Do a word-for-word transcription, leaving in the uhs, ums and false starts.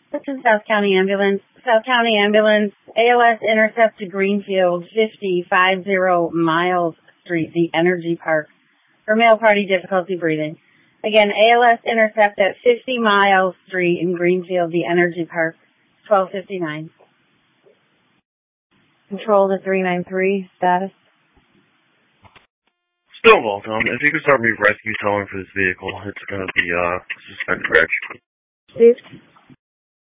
This is South County Ambulance. South County Ambulance, A L S intercept to Greenfield, fifty, five zero Miles Street, the Energy Park. For male party difficulty breathing. Again, A L S intercept at fifty Miles Street in Greenfield, the Energy Park, twelve fifty-nine. Control to three nine three, status. Still welcome. If you could start me rescue towing for this vehicle, it's going to be uh, suspended correction. Steve?